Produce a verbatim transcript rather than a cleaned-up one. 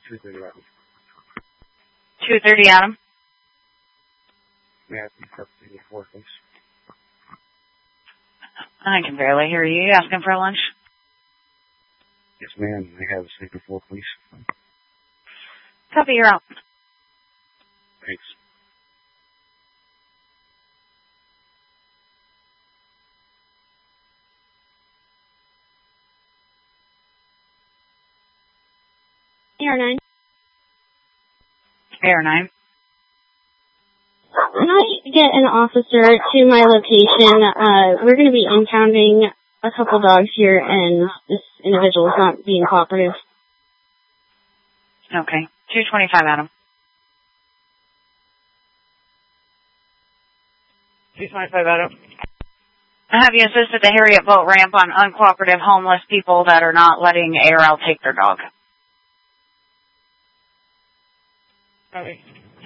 two thirty Adam. two thirty Adam. May I please have sleeper four, please? I can barely hear you. You asking for lunch? Yes, ma'am. May I have a sleeper four, please? Copy, you're out. Thanks. Air nine. Air nine. Can I get an officer to my location? Uh, we're going to be impounding a couple dogs here, and this individual is not being cooperative. Okay. two twenty-five Adam. two twenty-five Adam. Have you assisted the Harriet boat ramp on uncooperative homeless people that are not letting A R L take their dog? Okay.